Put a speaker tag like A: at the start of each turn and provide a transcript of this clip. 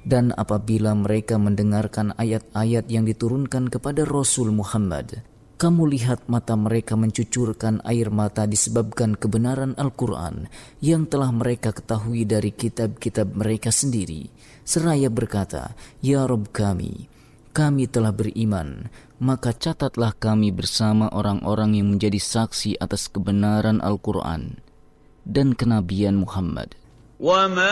A: Dan apabila mereka mendengarkan ayat-ayat yang diturunkan kepada Rasul Muhammad, kamu lihat mata mereka mencucurkan air mata disebabkan kebenaran Al-Quran yang telah mereka ketahui dari kitab-kitab mereka sendiri. Seraya berkata, "Ya Rabb kami telah beriman, maka catatlah kami bersama orang-orang yang menjadi saksi atas kebenaran Al-Quran dan kenabian Muhammad."